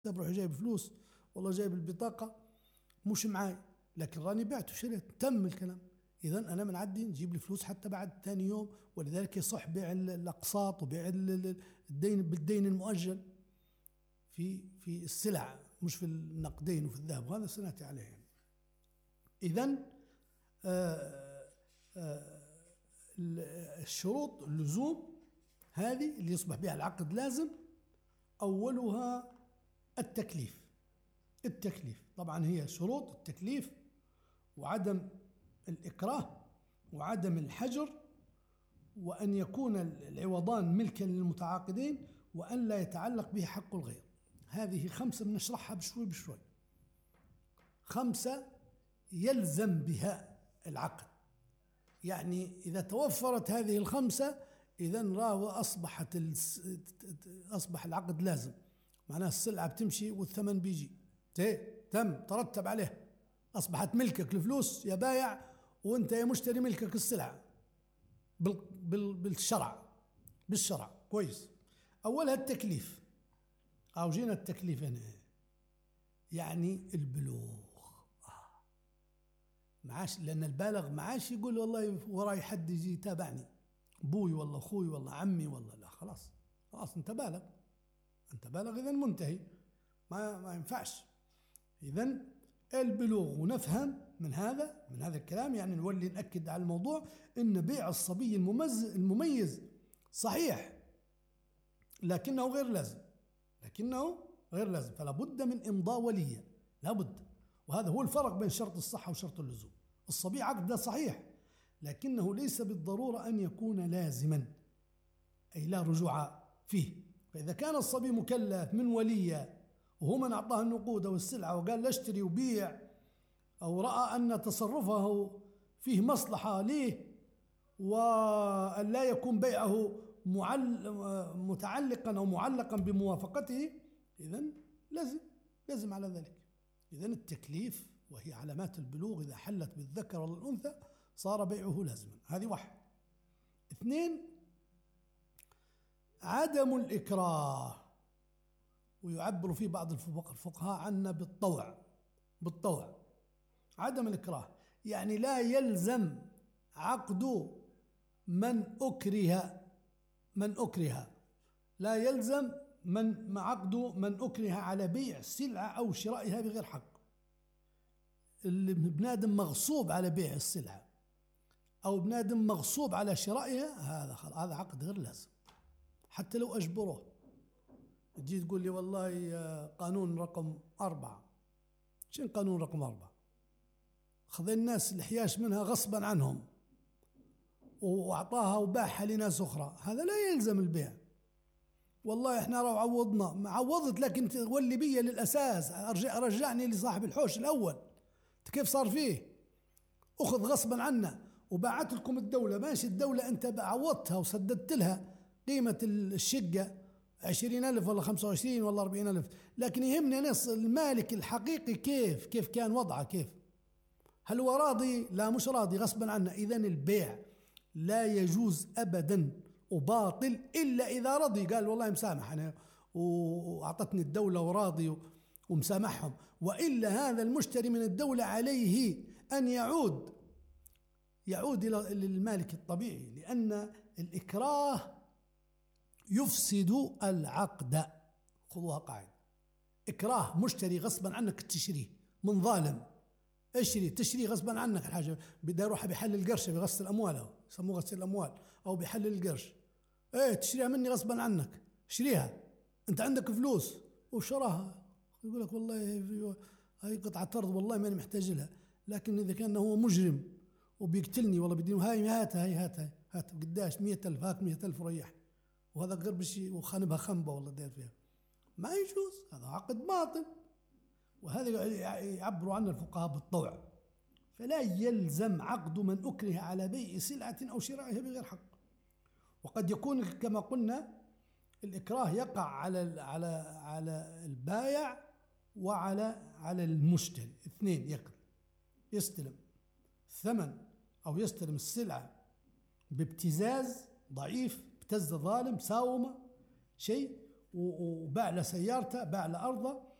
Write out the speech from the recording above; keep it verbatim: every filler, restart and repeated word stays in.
بروح جايب فلوس، والله جايب البطاقة مش معاي، لكن راني بعت وشريت، تم الكلام. إذا أنا من عندي نجيب لي فلوس حتى بعد ثاني يوم، ولذلك يصح بيع الأقساط وبيع الدين بالدين المؤجل في في السلع، مش في النقدين وفي الذهب، وهذا سنأتي عليه يعني. إذا الشروط اللزوم هذه اللي يصبح بها العقد لازم، أولها التكليف. التكليف طبعا هي شروط التكليف، وعدم الإكراه، وعدم الحجر، وأن يكون العوضان ملكا للمتعاقدين، وأن لا يتعلق به حق الغير. هذه خمسة بنشرحها بشوي بشوي. خمسة يلزم بها العقد، يعني إذا توفرت هذه الخمسة إذن راه أصبحت أصبح العقد لازم، معناه السلعة بتمشي والثمن بيجي، تم ترتب عليه، أصبحت ملكك الفلوس يا بايع، وأنت يا مشتري ملكك السلعة بالشرع بالشرع كويس. أولها التكليف، أو جينا التكليف هنا يعني البلوغ. آه. معاش، لأن البالغ معاش يقول والله وراي حد يجي يتابعني، أبوي والله أخوي والله عمي والله، لا خلاص خلاص أنت بالغ، أنت بالغ إذن منتهي، ما ما ينفعش. إذن البلوغ، ونفهم من هذا من هذا الكلام يعني نولي نأكد على الموضوع إن بيع الصبي المميز المميز صحيح، لكنه غير لازم، لكنه غير لازم، فلا بد من إمضاء ولية، لا بد. وهذا هو الفرق بين شرط الصحة وشرط اللزوم. الصبي عقد صحيح، لكنه ليس بالضرورة أن يكون لازما، أي لا رجوع فيه. فإذا كان الصبي مكلف من وليه وهو من أعطاه النقود أو السلعة وقال لا اشتري وبيع، أو رأى أن تصرفه فيه مصلحة ليه وأن لا يكون بيعه متعلقا أو معلقا بموافقته، إذن لازم لازم على ذلك. إذن التكليف وهي علامات البلوغ إذا حلت بالذكر والأنثى صار بيعه لازما. هذه واحد. اثنين، عدم الإكراه، ويعبر فيه بعض الفقهاء عنا بالطوع. بالطوع عدم الإكراه يعني لا يلزم عقد من أكره من أكره لا يلزم من عقد من أكره على بيع سلعة أو شرائها بغير حق. اللي بنادم مغصوب على بيع السلعة أو بنادم مغصوب على شرائها، هذا هذا عقد غير لازم حتى لو أجبروه. تجي تقول لي والله قانون رقم أربعة، شنو قانون رقم أربعة؟ خذ الناس الحياش منها غصبا عنهم وأعطاها وباعها لناس أخرى، هذا لا يلزم البيع. والله إحنا راه عوضنا، عوضت لكن تولي بي للأساس، أرجع رجعني لصاحب الحوش الأول. كيف صار فيه؟ أخذ غصبا عنا وباعت لكم الدولة، ماشي الدولة أنت عوضتها وسددت لها قيمة الشقة عشرين ألف ولا خمسة وعشرين ولا أربعين ألف، لكن يهمني نص المالك الحقيقي كيف كيف كان وضعه، كيف هل هو راضي؟ لا مش راضي غصبا عنه. إذن البيع لا يجوز أبدا وباطل إلا إذا رضي، قال والله مسامح أنا وأعطتني الدولة وراضي ومسامحهم، وإلا هذا المشتري من الدولة عليه أن يعود يعود إلى المالك الطبيعي، لأن الإكراه يفسد العقد. خذوها قاعدة، إكراه مشتري غصبا عنك تشريه من ظالم، اشتري تشري غصبا عنك الحاجة، بده يروح بيحلل القرش بغسل الأموال، يسموه غسل الأموال أو بيحلل القرش، ايه تشريها مني غصبا عنك، اشتريها أنت عندك فلوس وشراها، يقول لك والله هاي قطعة أرض والله ماني محتاج لها، لكن إذا كان هو مجرم وبيقتلني والله بدي هاي هاتها هاي هاتها هات قداش مية ألف، هات مية ألف وريح، وهذا غير بشي وخانبها خنبة والله داير فيها، ما يجوز، هذا عقد باطل. وهذا يعبروا عنه الفقهاء بالطوع. فلا يلزم عقد من أكره على بيع سلعة أو شرائها بغير حق. وقد يكون كما قلنا الإكراه يقع على على على البائع وعلى على المشتري، اثنين يقل يستلم الثمن أو يستلم السلعة بابتزاز ضعيف، ابتز ظالم ساومة شيء، وباع له سيارته، باع له أرضه،